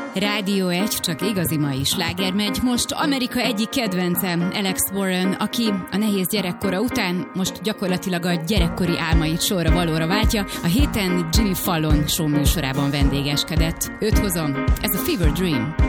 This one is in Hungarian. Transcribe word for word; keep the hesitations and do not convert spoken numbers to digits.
Rádió egy, csak igazi mai sláger megy. Most Amerika egyik kedvencem, Alex Warren, aki a nehéz gyerekkora után most gyakorlatilag a gyerekkori álmait sorra valóra váltja. A héten Jimmy Fallon show műsorában vendégeskedett. Őt hozom, ez a Fever Dream.